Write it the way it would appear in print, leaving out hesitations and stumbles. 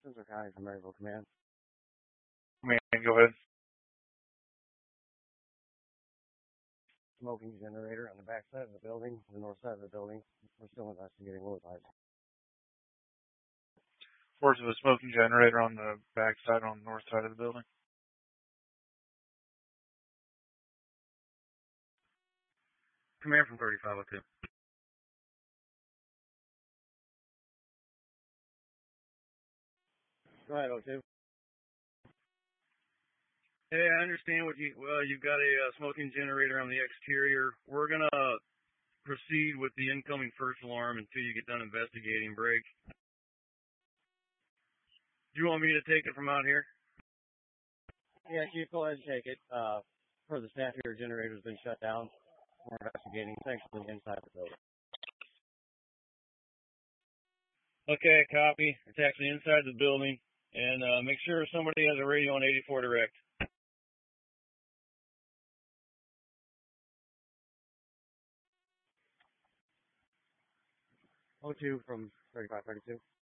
Spencer County from Maryville Command. Man, go ahead. Smoking generator on the back side of the building, the north side of the building. We're still investigating what was. Reports of a smoking generator on the back side, on the north side of the building. Command from 3502. Go ahead, 02. Hey, I understand you've got a smoking generator on the exterior. We're going to proceed with the incoming first alarm until you get done investigating. Break. Do you want me to take it from out here? Yeah, Chief, go ahead and take it. For the staff here, generator's been shut down. We're investigating, thankfully, inside the building. Okay, copy. It's actually inside the building. And make sure somebody has a radio on 84 direct. 02 from 3532.